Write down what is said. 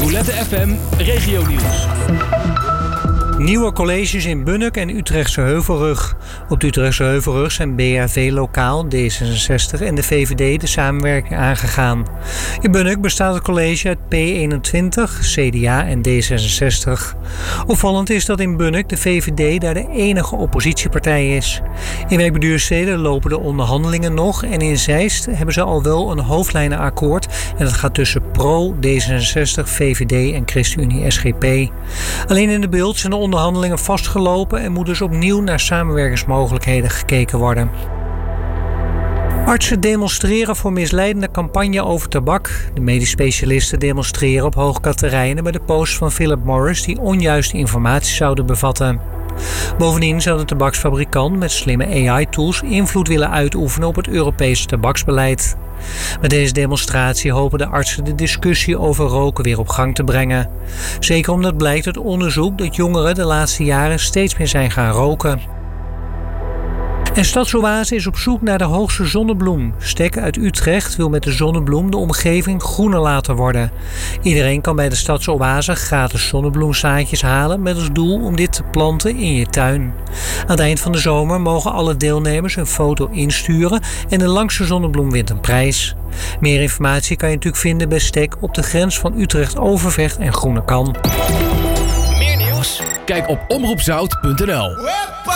Roulette FM Regionieuws. Nieuwe colleges in Bunnik en Utrechtse Heuvelrug. Op de Utrechtse Heuvelrug zijn BHV Lokaal, D66 en de VVD de samenwerking aangegaan. In Bunnik bestaat het college uit P21, CDA en D66. Opvallend is dat in Bunnik de VVD daar de enige oppositiepartij is. In Wijk bij Duurstede lopen de onderhandelingen nog en in Zeist hebben ze al wel een hoofdlijnenakkoord en dat gaat tussen PRO, D66, VVD en ChristenUnie SGP. Alleen in de Beeld zijn de onderhandelingen vastgelopen en moet dus opnieuw naar samenwerkingsmogelijkheden gekeken worden. Artsen demonstreren voor misleidende campagne over tabak. De medisch specialisten demonstreren op Hoog Catharijne bij de post van Philip Morris die onjuiste informatie zouden bevatten. Bovendien zou de tabaksfabrikant met slimme AI-tools invloed willen uitoefenen op het Europese tabaksbeleid. Met deze demonstratie hopen de artsen de discussie over roken weer op gang te brengen. Zeker omdat blijkt uit onderzoek dat jongeren de laatste jaren steeds meer zijn gaan roken. En Stadsoase is op zoek naar de hoogste zonnebloem. Stek uit Utrecht wil met de zonnebloem de omgeving groener laten worden. Iedereen kan bij de Stadsoase gratis zonnebloemzaadjes halen met als doel om dit te planten in je tuin. Aan het eind van de zomer mogen alle deelnemers een foto insturen en de langste zonnebloem wint een prijs. Meer informatie kan je natuurlijk vinden bij Stek op de grens van Utrecht, Overvecht en Groenekan. Meer nieuws? Kijk op omroepzout.nl.